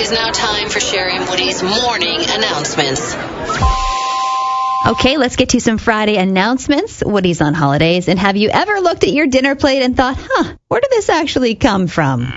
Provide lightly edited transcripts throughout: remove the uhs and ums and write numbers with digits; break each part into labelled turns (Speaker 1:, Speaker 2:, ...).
Speaker 1: is now time for Sherry and Woody's morning announcements.
Speaker 2: Okay, let's get to some Friday announcements. Woody's on holidays, and have you ever looked at your dinner plate and thought, where did this actually come from?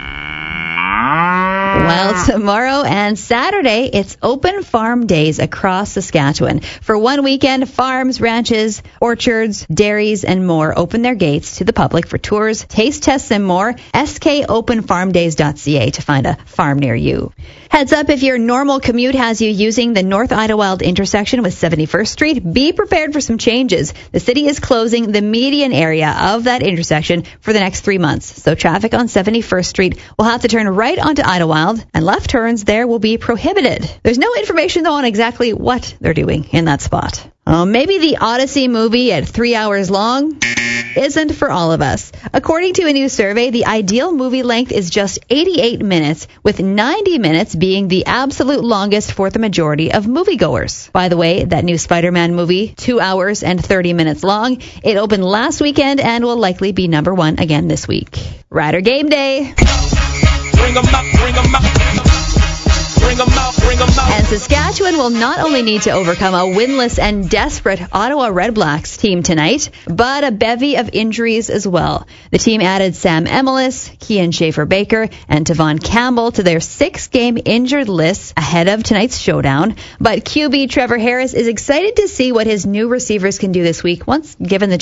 Speaker 2: Well, tomorrow and Saturday, it's open farm days across Saskatchewan. For one weekend, farms, ranches, orchards, dairies, and more open their gates to the public for tours, taste tests, and more. skopenfarmdays.ca to find a farm near you. Heads up, if your normal commute has you using the North Idyllwild intersection with 71st Street, be prepared for some changes. The city is closing the median area of that intersection for the next 3 months. So traffic on 71st Street will have to turn right onto Idyllwild, and left turns there will be prohibited. There's no information, though, on exactly what they're doing in that spot. Maybe the Odyssey movie at 3 hours long isn't for all of us. According to a new survey, the ideal movie length is just 88 minutes, with 90 minutes being the absolute longest for the majority of moviegoers. By the way, that new Spider-Man movie, 2 hours and 30 minutes long, it opened last weekend and will likely be number one again this week. Rider Game Day.
Speaker 3: Bring 'em up, bring 'em up. Bring 'em out, bring 'em out.
Speaker 2: And Saskatchewan will not only need to overcome a winless and desperate Ottawa Redblacks team tonight, but a bevy of injuries as well. The team added Sam Emelis, Kian Schaefer-Baker, and Tavon Campbell to their 6-game injured list ahead of tonight's showdown. But QB Trevor Harris is excited to see what his new receivers can do this week once given the